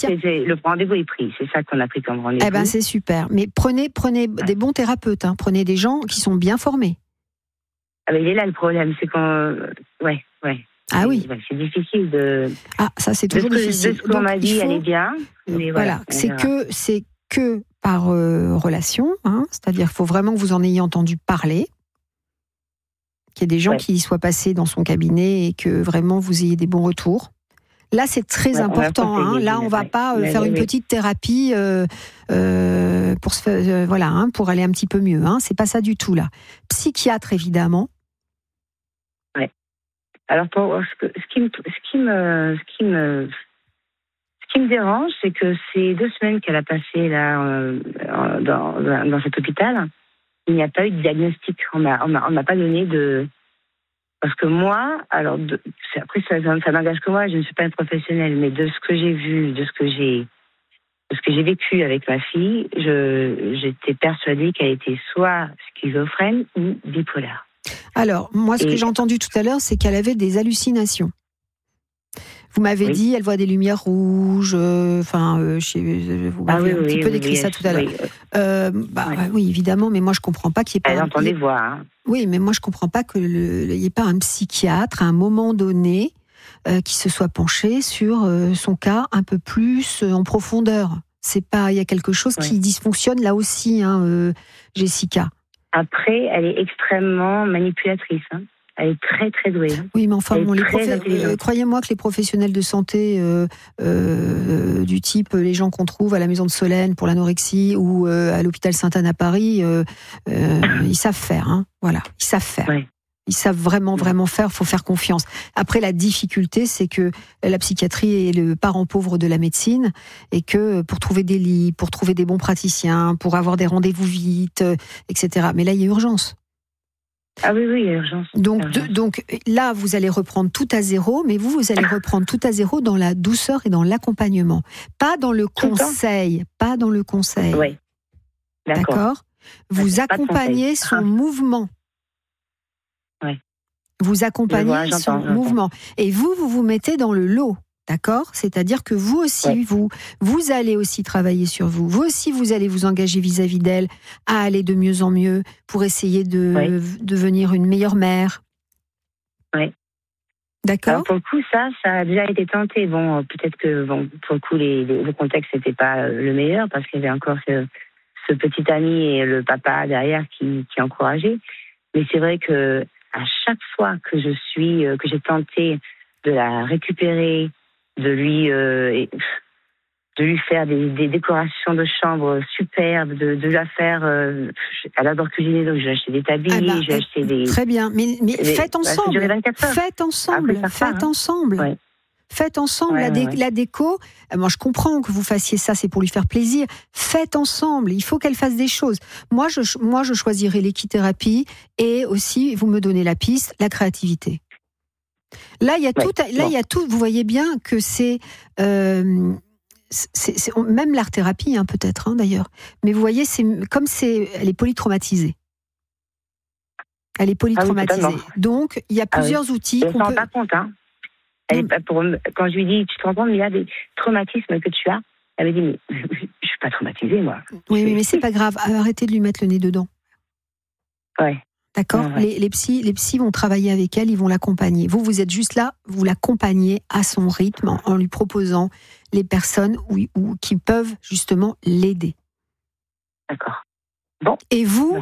le rendez-vous est pris. C'est ça qu'on a pris comme rendez-vous. Eh ben, c'est super. Mais prenez des bons thérapeutes. Hein. Prenez des gens qui sont bien formés. Ah, mais il est là le problème, c'est qu'on... Ouais. Ah oui. C'est difficile de... Ah, ça, c'est toujours difficile. De ce qu'on m'a dit, elle est bien. Mais voilà. C'est que par relation. Hein. C'est-à-dire qu'il faut vraiment que vous en ayez entendu parler. Qu'il y ait des gens qui soient passés dans son cabinet et que vraiment vous ayez des bons retours. Là, c'est très important. Hein. Là, on ne va pas faire une petite thérapie pour pour aller un petit peu mieux. Hein. C'est pas ça du tout là. Psychiatre, évidemment. Ouais. Alors, ce qui me dérange, c'est que ces 2 semaines qu'elle a passées là dans cet hôpital, il n'y a pas eu de diagnostic. On m'a pas donné de... Parce que moi, alors après ça n'engage que moi, je ne suis pas une professionnelle, mais de ce que j'ai vu, de ce que j'ai vécu avec ma fille, j'étais persuadée qu'elle était soit schizophrène ou bipolaire. Alors, moi, ce que j'ai entendu tout à l'heure, c'est qu'elle avait des hallucinations. Vous m'avez dit, elle voit des lumières rouges. Vous m'avez un petit peu décrit ça tout à l'heure. Oui, évidemment, mais moi je comprends pas qu'il y ait pas. Elle entend des voix. Hein. Oui, mais moi je comprends pas qu'il n'y ait pas un psychiatre à un moment donné qui se soit penché sur son cas un peu plus en profondeur. C'est pas, il y a quelque chose qui dysfonctionne là aussi, hein, Jessica. Après, elle est extrêmement manipulatrice. Hein. Elle est très, très douée. Oui, mais enfin, croyez-moi que les professionnels de santé du type les gens qu'on trouve à la Maison de Solène pour l'anorexie ou à l'hôpital Sainte-Anne à Paris, ils savent faire. Hein. Voilà, ils savent faire. Ouais. Ils savent vraiment faire, il faut faire confiance. Après, la difficulté, c'est que la psychiatrie est le parent pauvre de la médecine et que pour trouver des lits, pour trouver des bons praticiens, pour avoir des rendez-vous vite, etc. Mais là, il y a urgence. Ah oui, il y a urgence. Donc là, vous allez reprendre tout à zéro, mais vous allez reprendre tout à zéro dans la douceur et dans l'accompagnement. Pas dans le conseil. Pas dans le conseil. Oui. D'accord. Vous accompagnez son mouvement. Oui. Vous accompagnez son mouvement. Et vous mettez dans le lot. D'accord ? C'est-à-dire que vous aussi, vous allez aussi travailler sur vous. Vous aussi, vous allez vous engager vis-à-vis d'elle à aller de mieux en mieux pour essayer de devenir une meilleure mère. Oui. D'accord ? Alors pour le coup, ça a déjà été tenté. Bon, peut-être que pour le coup, le contexte n'était pas le meilleur parce qu'il y avait encore ce petit ami et le papa derrière qui encourageaient. Mais c'est vrai que à chaque fois que j'ai tenté de la récupérer, de lui faire des décorations de chambre superbes, de la faire... elle adore cuisiner, donc j'ai acheté des tabliers, j'ai acheté des... Très bien, mais faites ensemble. Faites ensemble la déco. Moi, je comprends que vous fassiez ça, c'est pour lui faire plaisir. Faites ensemble. Il faut qu'elle fasse des choses. Moi, je choisirais l'équithérapie et aussi, vous me donnez la piste, la créativité. Là, il y a tout. Là, il y a tout. Vous voyez bien que c'est même l'art-thérapie, hein, peut-être, hein, d'ailleurs. Mais vous voyez, elle est polytraumatisée. Elle est polytraumatisée. Donc, il y a plusieurs outils. Elle ne s'en rend pas compte, hein. Quand je lui dis, tu te rends compte, il y a des traumatismes que tu as. Elle me dit, mais je ne suis pas traumatisée, moi. Oui, mais c'est pas grave. Arrêtez de lui mettre le nez dedans. Ouais. D'accord. Les psys vont travailler avec elle, ils vont l'accompagner. Vous êtes juste là, vous l'accompagnez à son rythme en lui proposant les personnes qui peuvent justement l'aider. D'accord. Bon. Et vous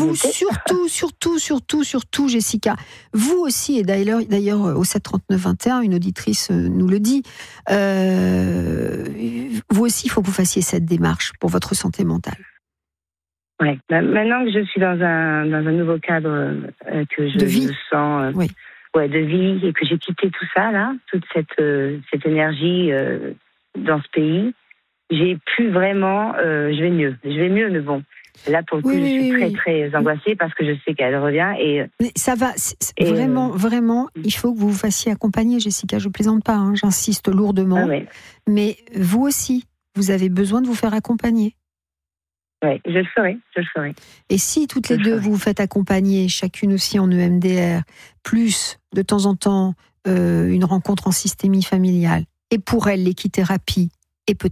surtout, Jessica, vous aussi, et d'ailleurs au 739-21, une auditrice nous le dit, vous aussi, il faut que vous fassiez cette démarche pour votre santé mentale. Ouais. Maintenant que je suis dans un nouveau cadre que je sens de vie et que j'ai quitté tout ça là, toute cette énergie dans ce pays, j'ai pu vraiment je vais mieux mais bon, là pour le coup je suis très très angoissée parce que je sais qu'elle revient et mais ça va vraiment il faut que vous vous fassiez accompagner, Jessica, je plaisante pas, hein, j'insiste lourdement. Mais vous aussi, vous avez besoin de vous faire accompagner. Oui, je le ferai. Et si toutes les deux vous vous faites accompagner, chacune aussi en EMDR, plus de temps en temps une rencontre en systémie familiale, et pour elle l'équithérapie, et peut-être